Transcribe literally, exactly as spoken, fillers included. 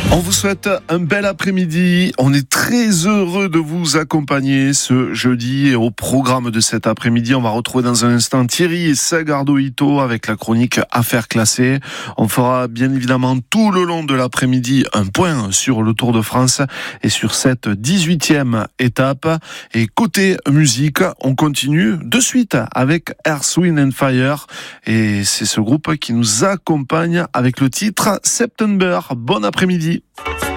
On vous souhaite un bel après-midi. On est très heureux de vous accompagner ce jeudi. Et au programme de cet après-midi, on va retrouver dans un instant Thierry et Sagardo Ito avec la chronique Affaires classées. On fera bien évidemment tout le long de l'après-midi un point sur le Tour de France et sur cette dix-huitième étape. Et côté musique, on continue de suite avec Earth, Wind and Fire. Et c'est ce groupe qui nous accompagne avec le titre September. Bon après-midi.